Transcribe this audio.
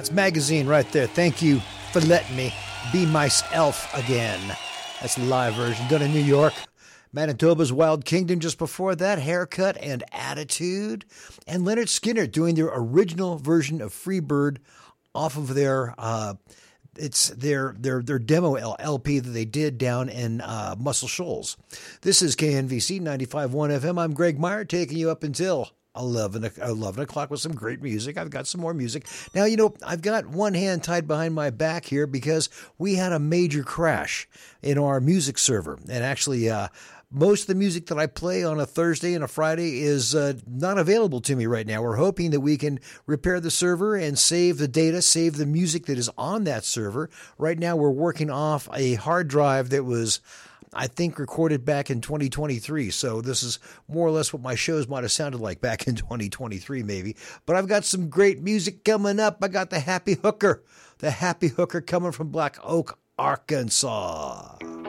Magazine right there. Thank you for letting me be myself again. That's the live version done in New York. Manitoba's Wild Kingdom just before that, Haircut and Attitude. And Leonard Skinner doing their original version of Freebird off of their demo LP that they did down in Muscle Shoals. This is KNVC 95.1 FM. I'm Greg Meyer, taking you up until 11 o'clock with some great music. I've got some more music. Now, I've got one hand tied behind my back here because we had a major crash in our music server. And actually, most of the music that I play on a Thursday and a Friday is not available to me right now. We're hoping that we can repair the server and save the data, save the music that is on that server. Right now, we're working off a hard drive that was, I think, recorded back in 2023. So this is more or less what my shows might have sounded like back in 2023, maybe. But I've got some great music coming up. I got the Happy Hooker coming from Black Oak, Arkansas.